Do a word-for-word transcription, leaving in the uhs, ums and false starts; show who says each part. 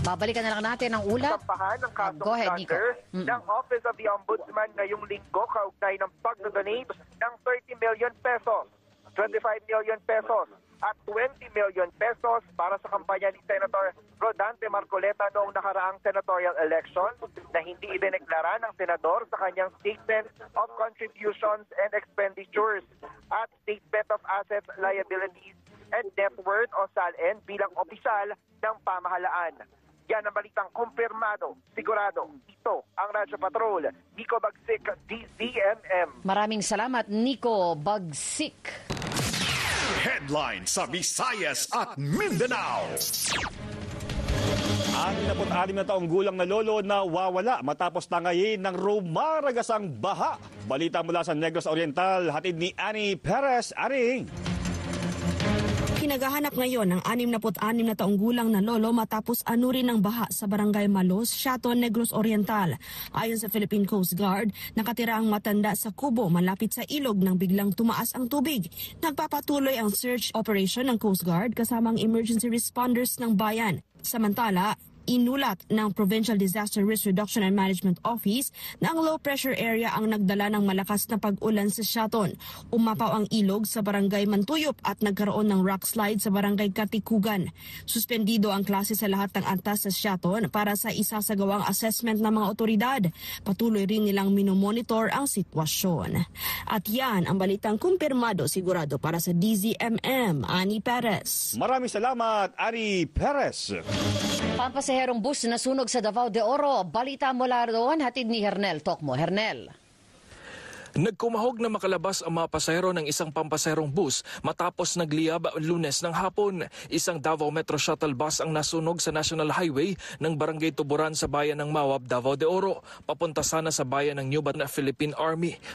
Speaker 1: Babalikan na lang natin ang ulat.
Speaker 2: Sampahan ng kasong
Speaker 1: Go ahead, Nico.
Speaker 2: plunder
Speaker 1: Mm-mm.
Speaker 2: ng Office of the Ombudsman ngayong linggo kaugnay ng pagdodonate ng thirty million pesos, twenty-five million pesos at twenty million pesos para sa kampanya ni Senator Rodante Marcoleta noong nakaraang senatorial election na hindi idineklara ng senador sa kanyang Statement of Contributions and Expenditures at Statement of Assets, Liabilities and Net Worth o S A L N bilang opisyal ng pamahalaan. Yan ang balitang kumpirmado, sigurado. Ito ang Radyo Patrol, Nico Bagsik, D Z M M.
Speaker 1: Maraming salamat, Nico Bagsik.
Speaker 3: Headline sa Visayas at Mindanao.
Speaker 4: Ang naput-anim na taong gulang na lolo na wawala matapos tangayin ng rumaragasang baha. Balita mula sa Negros Oriental, hatid ni Annie Perez. Aring!
Speaker 5: Pinagahanap ngayon ng anim na anim na taong gulang na lolo matapos anurin ng baha sa barangay Malos, Siaton, Negros Oriental. Ayon sa Philippine Coast Guard, nakatira ang matanda sa kubo malapit sa ilog nang biglang tumaas ang tubig. Nagpapatuloy ang search operation ng Coast Guard kasama ang emergency responders ng bayan. Samantala, inulat ng Provincial Disaster Risk Reduction and Management Office na ang low pressure area ang nagdala ng malakas na pag-ulan sa Siaton. Umapaw ang ilog sa barangay Mantuyop at nagkaroon ng rock slide sa barangay Katikugan. Suspendido ang klase sa lahat ng antas sa Siaton para sa isasagawang assessment ng mga otoridad. Patuloy rin nilang minomonitor ang sitwasyon. At yan ang balitang kumpirmado sigurado para sa D Z M M. Annie Perez.
Speaker 4: Maraming salamat, Annie Perez.
Speaker 1: Pampasaherong bus na sunog sa Davao de Oro. Balita mula doon, hatid ni Hernel Tokmo. Hernel.
Speaker 6: Nagkumahog na makalabas ang mga pasahero ng isang pampasaherong bus matapos nagliyab Lunes ng hapon. Isang Davao Metro Shuttle bus ang nasunog sa National Highway ng Barangay Tuburan sa bayan ng Mawab, Davao de Oro. Papunta sana sa bayan ng New Batna Philippine Army.